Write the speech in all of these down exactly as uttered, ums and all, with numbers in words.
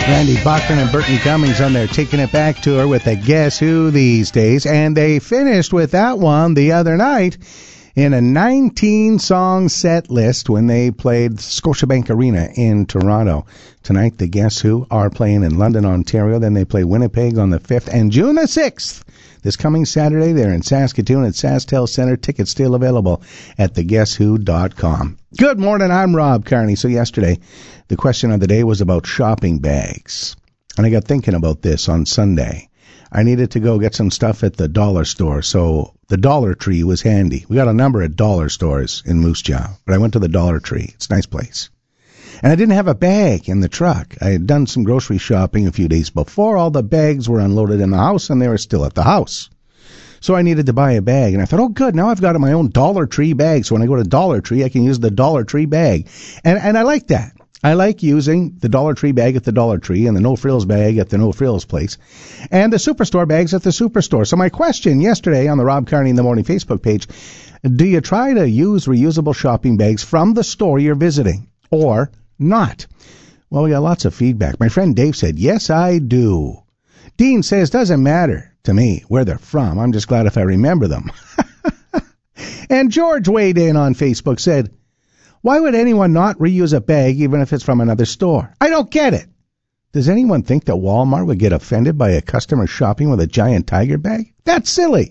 Randy Bachman and Burton Cummings on their Taking It Back tour with the Guess Who these days. And they finished with that one the other night in a nineteen-song set list when they played Scotiabank Arena in Toronto. Tonight, the Guess Who are playing in London, Ontario. Then they play Winnipeg on the fifth. And June the sixth, this coming Saturday, they're in Saskatoon at SaskTel Center. Tickets still available at the guess who dot com. Good morning, I'm Rob Carney. So yesterday, the question of the day was about shopping bags. And I got thinking about this on Sunday. I needed to go get some stuff at the dollar store, so the Dollar Tree was handy. We got a number of dollar stores in Moose Jaw, but I went to the Dollar Tree. It's a nice place. And I didn't have a bag in the truck. I had done some grocery shopping a few days before. All the bags were unloaded in the house, and they were still at the house. So I needed to buy a bag, and I thought, oh, good, now I've got my own Dollar Tree bag. So when I go to Dollar Tree, I can use the Dollar Tree bag. And and I like that. I like using the Dollar Tree bag at the Dollar Tree and the No Frills bag at the No Frills place and the Superstore bags at the Superstore. So my question yesterday on the Rob Carney in the Morning Facebook page, do you try to use reusable shopping bags from the store you're visiting or not? Well, we got lots of feedback. My friend Dave said, yes, I do. Dean says, doesn't matter to me where they're from. I'm just glad if I remember them. And George weighed in on Facebook, said, why would anyone not reuse a bag even if it's from another store? I don't get it. Does anyone think that Walmart would get offended by a customer shopping with a giant Tiger bag? That's silly.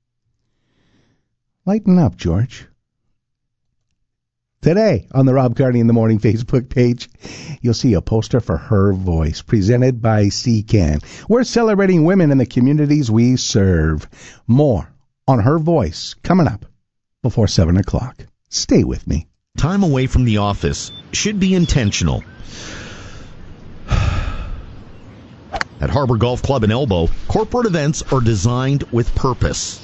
Lighten up, George. Today, on the Rob Carney in the Morning Facebook page, you'll see a poster for Her Voice, presented by C CAN. We're celebrating women in the communities we serve. More on Her Voice coming up before seven o'clock. Stay with me. Time away from the office should be intentional. At Harbor Golf Club in Elbow, corporate events are designed with purpose.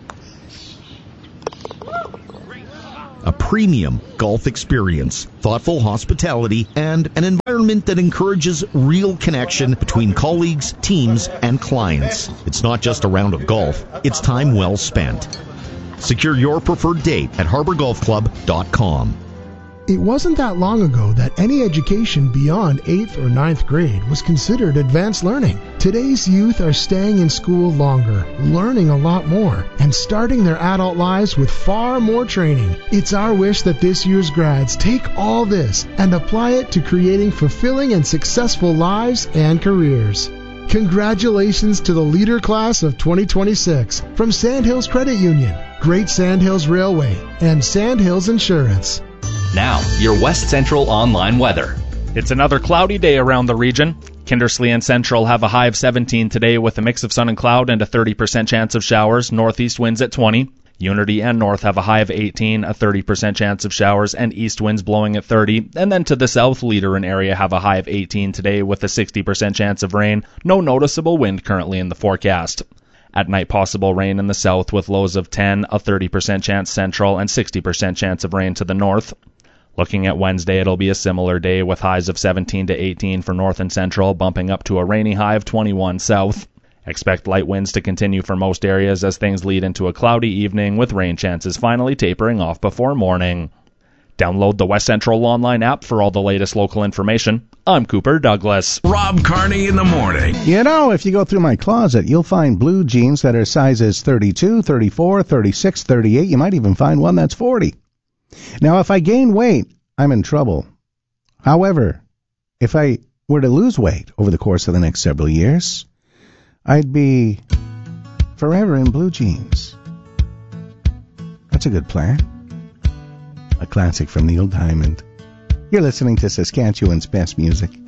A premium golf experience, thoughtful hospitality, and an environment that encourages real connection between colleagues, teams, and clients. It's not just a round of golf, it's time well spent. Secure your preferred date at harbor golf club dot com. It wasn't that long ago that any education beyond eighth or ninth grade was considered advanced learning. Today's youth are staying in school longer, learning a lot more, and starting their adult lives with far more training. It's our wish that this year's grads take all this and apply it to creating fulfilling and successful lives and careers. Congratulations to the leader class of twenty twenty-six from Sandhills Credit Union, Great Sandhills Railway, and Sandhills Insurance. Now, your West Central online weather. It's another cloudy day around the region. Kindersley and Central have a high of seventeen today with a mix of sun and cloud and a thirty percent chance of showers. Northeast winds at twenty. Unity and North have a high of eighteen, a thirty percent chance of showers, and east winds blowing at thirty. And then to the south, Leader and area have a high of eighteen today with a sixty percent chance of rain. No noticeable wind currently in the forecast. At night, possible rain in the south with lows of ten, a thirty percent chance central, and sixty percent chance of rain to the north. Looking at Wednesday, it'll be a similar day with highs of seventeen to eighteen for north and central, bumping up to a rainy high of twenty-one south. Expect light winds to continue for most areas as things lead into a cloudy evening with rain chances finally tapering off before morning. Download the West Central online app for all the latest local information. I'm Cooper Douglas. Rob Carney in the morning. You know, if you go through my closet, you'll find blue jeans that are sizes thirty-two, thirty-four, thirty-six, thirty-eight. You might even find one that's forty. Now, if I gain weight, I'm in trouble. However, if I were to lose weight over the course of the next several years, I'd be forever in blue jeans. That's a good plan. A classic from Neil Diamond. You're listening to Saskatchewan's best music.